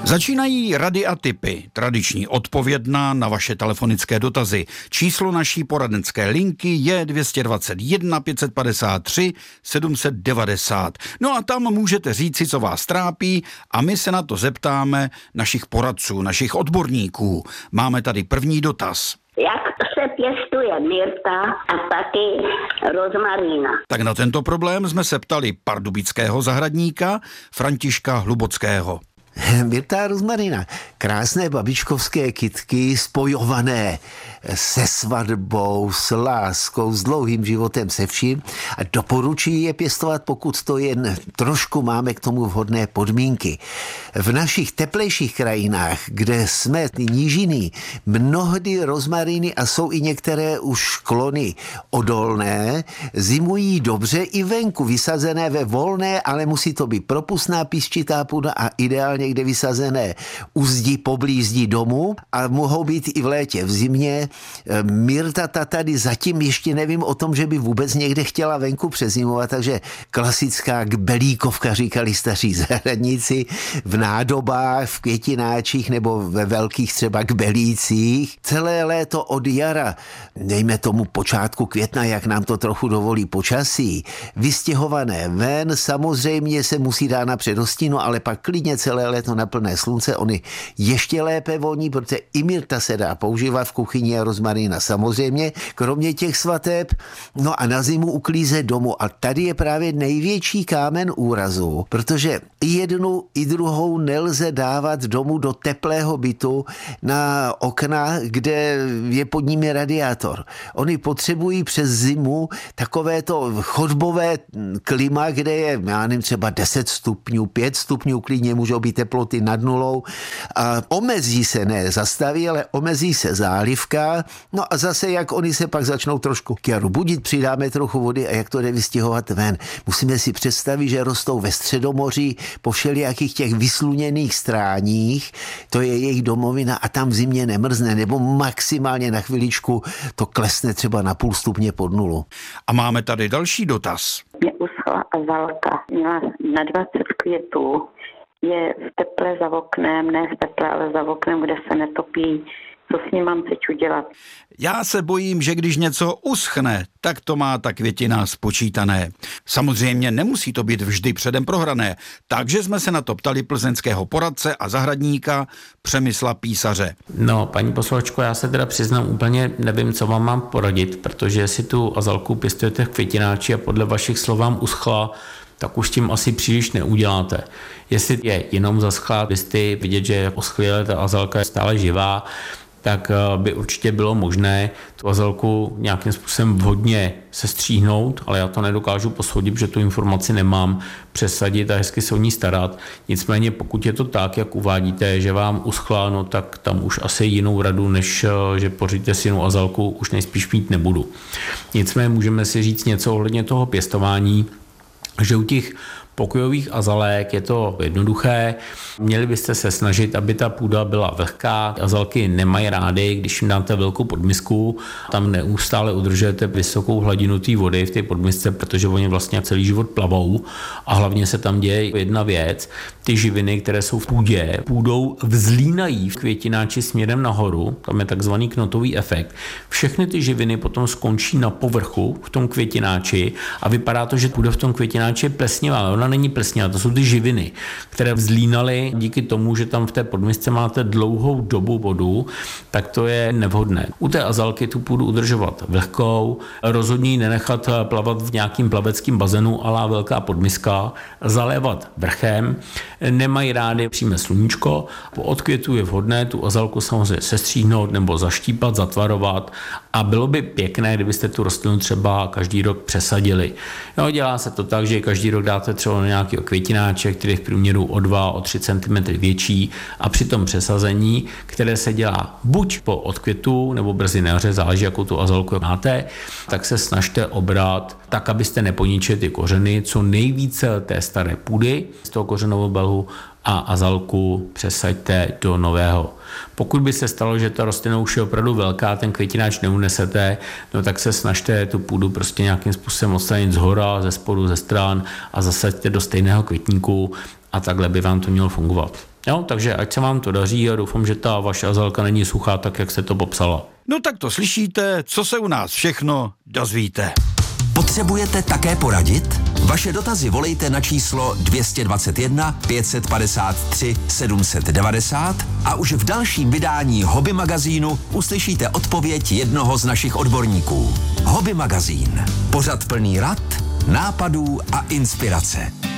Začínají rady a tipy. Tradiční odpovědná na vaše telefonické dotazy. Číslo naší poradenské linky je 221 553 790. No a tam můžete říci, co vás trápí, a my se na to zeptáme našich poradců, našich odborníků. Máme tady první dotaz. Jak se pěstuje myrta a taky rozmarína? Tak na tento problém jsme se ptali pardubického zahradníka Františka Hlubockého. Myrta a rozmarina. Krásné babičkovské kytky spojované se svatbou, s láskou, s dlouhým životem, se vším. A doporučuji je pěstovat, pokud to jen trošku máme k tomu vhodné podmínky. V našich teplejších krajinách, kde jsme nížiny, mnohdy rozmariny a jsou i některé už klony odolné, zimují dobře i venku, vysazené ve volné, ale musí to být propustná písčitá půda a ideálně někde vysazené u zdi, poblíž zdi domu, a mohou být i v létě, v zimě. Myrta ta tady zatím ještě nevím o tom, že by vůbec někde chtěla venku přezimovat, takže klasická kbelíkovka, říkali staří zahradníci, v nádobách, v květináčích nebo ve velkých třeba kbelících. Celé léto od jara, dejme tomu počátku května, jak nám to trochu dovolí počasí, vystěhované ven, samozřejmě se musí dát na předhostinu, ale pak klidně celé léto na plné slunce, oni ještě lépe voní, protože i myrta se dá používat v kuchyni a rozmarína samozřejmě, kromě těch svateb. No a na zimu uklízet domu. A tady je právě největší kámen úrazu, protože jednu i druhou nelze dávat domů do teplého bytu na okna, kde je pod nimi radiátor. Oni potřebují přes zimu takovéto chodbové klima, kde je, já nevím, třeba 10 stupňů, 5 stupňů, klidně můžou být teploty nad nulou, a omezí se, ne zastaví, ale omezí se zálivka. No a zase, jak oni se pak začnou trošku budit, přidáme trochu vody a jak to jde vystěhovat ven. Musíme si představit, že rostou ve Středomoří po všelijakých těch vysluněných stráních, to je jejich domovina a tam v zimě nemrzne, nebo maximálně na chviličku to klesne třeba na 0,5 stupně pod nulu. A máme tady další dotaz. Mě uschla azalka, měla na 20 květů, je v teple za oknem, ne v teple, ale za oknem, kde se netopí. Co s ním mám teď udělat? Já se bojím, že když něco uschne, tak to má ta květina spočítané. Samozřejmě nemusí to být vždy předem prohrané, takže jsme se na to ptali plzeňského poradce a zahradníka Přemysla Písaře. No, paní posluchačko, já se teda přiznám, úplně nevím, co vám mám poradit, protože si tu azalku pěstujete v květináči a podle vašich slov vám uschla, tak už tím asi příliš neuděláte. Jestli je jenom zaschlá, byste vidět, že oschlile, ta azalka je stále živá, tak by určitě bylo možné tu azalku nějakým způsobem vhodně sestříhnout, ale já to nedokážu posoudit, protože tu informaci nemám, přesadit a hezky se o ní starat. Nicméně pokud je to tak, jak uvádíte, že vám uschla, no tak tam už asi jinou radu, než že pořídíte si jinou azalku, už nejspíš mít nebudu. Nicméně můžeme si říct něco ohledně toho pěstování, že u těch pokojových azalek je to jednoduché. Měli byste se snažit, aby ta půda byla vlhká. Azalky nemají rády, když jim dáte velkou podmisku, tam neustále udržujete vysokou hladinu té vody v té podmisce, protože oni vlastně celý život plavou a hlavně se tam děje jedna věc. Ty živiny, které jsou v půdě, půdou vzlínají v květináči směrem nahoru, tam je takzvaný knotový efekt. Všechny ty živiny potom skončí na povrchu v tom květináči a vypadá to, že půda v tom květináči je plesnivá. Ona není plesnivá, to jsou ty živiny, které vzlínaly díky tomu, že tam v té podmisce máte dlouhou dobu vodu, tak to je nevhodné. U té azalky tu půdu udržovat vlhkou, rozhodně ji nenechat plavat v nějakým plaveckým bazénu a la velká podmiska, zalévat vrchem, nemají rády přímé sluníčko, po odkvětu je vhodné tu azalku samozřejmě sestříhnout nebo zaštípat, zatvarovat a bylo by pěkné, kdybyste tu rostlinu třeba každý rok přesadili. No, dělá se to tak, že každý rok dáte třeba na nějaký květináček, který je v průměru o 2-3 cm větší a při tom přesazení, které se dělá buď po odkvětu nebo brzy na jaře, záleží, jakou tu azalku máte, tak se snažte obrat tak, abyste neponičili ty kořeny, co nejvíce té staré půdy z toho kořenového belhu a azalku přesaďte do nového. Pokud by se stalo, že ta rostlina už je opravdu velká, ten květináč neunesete, no tak se snažte tu půdu prostě nějakým způsobem odstranit zhora, ze spodu, ze stran a zasaďte do stejného květníku a takhle by vám to mělo fungovat. Jo, takže ať se vám to daří a doufám, že ta vaše azalka není suchá tak, jak jste to popsala. No tak to slyšíte, co se u nás všechno dozvíte. Potřebujete také poradit? Vaše dotazy volejte na číslo 221 553 790 a už v dalším vydání Hobby magazínu uslyšíte odpověď jednoho z našich odborníků. Hobby magazín. Pořad plný rad, nápadů a inspirace.